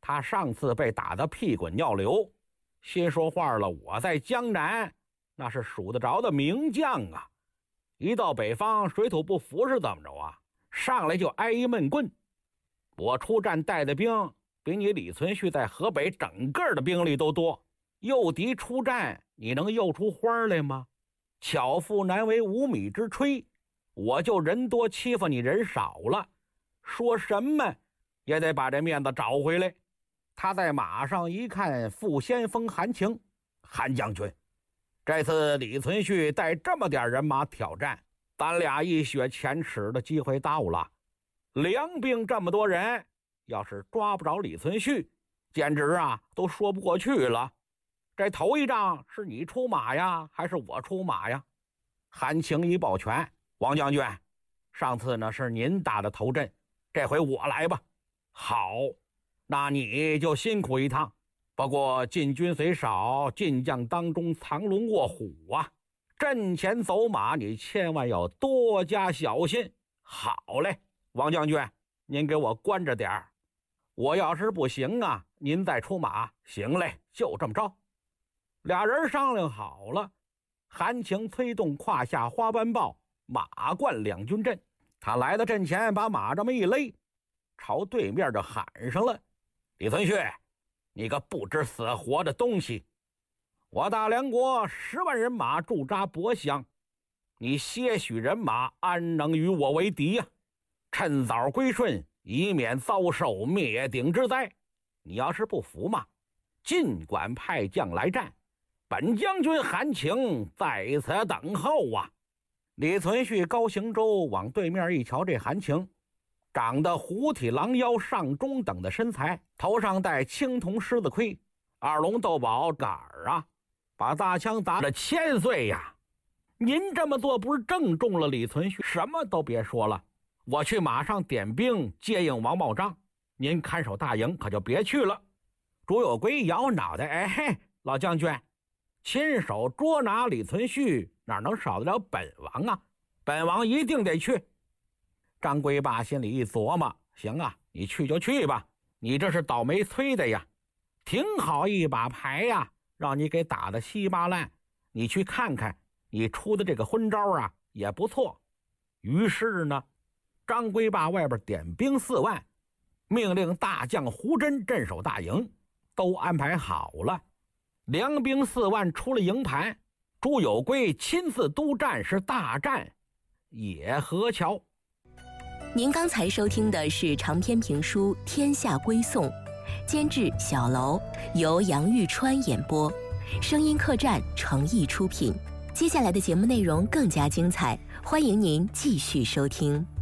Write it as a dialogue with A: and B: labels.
A: 他上次被打得屁滚尿流，心说话了，我在江南那是数得着的名将啊，一到北方水土不服是怎么着啊？上来就挨一闷棍。我出战带的兵比你李存勖在河北整个的兵力都多，诱敌出战，你能诱出花来吗？巧妇难为无米之炊，我就人多欺负你人少了，说什么也得把这面子找回来。他在马上一看副先锋韩情，韩将军，这次李存勖带这么点人马挑战，咱俩一雪前耻的机会到了。梁兵这么多人，要是抓不着李存勖，简直都说不过去了。这头一仗是你出马呀，还是我出马呀？韩情一抱拳，王将军，上次呢是您打的头阵，这回我来吧。好，那你就辛苦一趟。不过进军虽少，进将当中藏龙卧虎啊，阵前走马你千万要多加小心。好嘞，王将军，您给我关着点儿，我要是不行您再出马。行嘞，就这么着。俩人商量好了，韩情催动胯下花斑豹，马贯两军阵。他来到阵前，把马这么一勒，朝对面就喊上了：李存勖，你个不知死活的东西，我大梁国10万人马驻扎博乡，你些许人马安能与我为敌呀？趁早归顺，以免遭受灭顶之灾。你要是不服嘛，尽管派将来战，本将军韩情在此等候啊。李存勖高行舟往对面一瞧，这韩情长得虎体狼腰上中等的身材，头上戴青铜狮子盔，二龙斗宝杆儿把大枪砸了1000岁呀。您这么做不是正中了李存勖？什么都别说了，我去马上点兵接应王茂章，您看守大营可就别去了。朱有圭摇脑袋，哎嘿，老将军，亲手捉拿李存勖哪能少得了本王啊？本王一定得去。张圭霸心里一琢磨，行你去就去吧，你这是倒霉催的呀，挺好一把牌呀，让你给打得稀巴烂，你去看看，你出的这个昏招也不错。于是呢，张圭霸外边点兵4万，命令大将胡真镇守大营，都安排好了。梁兵4万出了营盘，朱有圭亲自督战，是大战野河桥。
B: 您刚才收听的是长篇评书《天下归宋》，监制小楼，由杨玉川演播，声音客栈诚意出品。接下来的节目内容更加精彩，欢迎您继续收听。